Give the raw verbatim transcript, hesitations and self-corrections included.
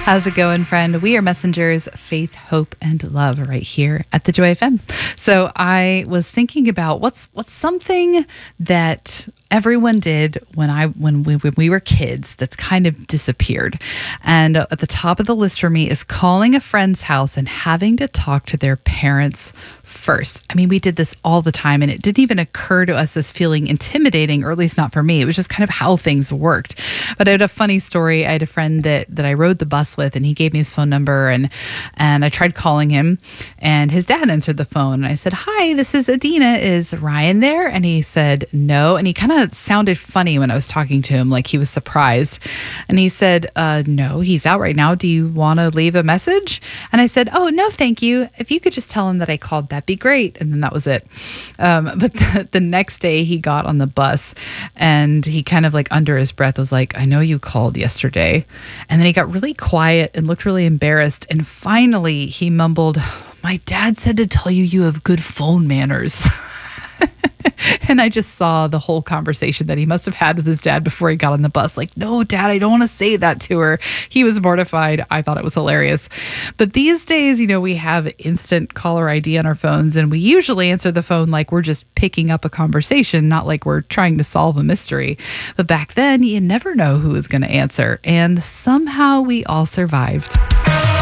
How's it going, friend? We are messengers, faith, hope, and love right here at the Joy F M. So I was thinking about what's what's something that everyone did when I when we when we were kids that's kind of disappeared. And at the top of the list for me is calling a friend's house and having to talk to their parents first. I mean, we did this all the time, and it didn't even occur to us as feeling intimidating, or at least not for me. It was just kind of how things worked. But I had a funny story. I had a friend that that I rode the bus with, and he gave me his phone number, and and I tried calling him, and his dad answered the phone, and I said, "Hi, this is Adina. Is Ryan there?" And he said, "No." And he kind of sounded funny when I was talking to him, like he was surprised. And he said, uh, "No, he's out right now. Do you want to leave a message?" And I said, "Oh, no, thank you. If you could just tell him that I called, that'd be great." And then that was it. Um, but the, the next day he got on the bus, and he kind of like under his breath was like, "I know you called yesterday." And then he got really quiet and looked really embarrassed. And finally he mumbled, "My dad said to tell you you have good phone manners." And I just saw the whole conversation that he must have had with his dad before he got on the bus. Like, "No, Dad, I don't want to say that to her." He was mortified. I thought it was hilarious. But these days, you know, we have instant caller I D on our phones, and we usually answer the phone like we're just picking up a conversation, not like we're trying to solve a mystery. But back then, you never know who was going to answer. And somehow we all survived.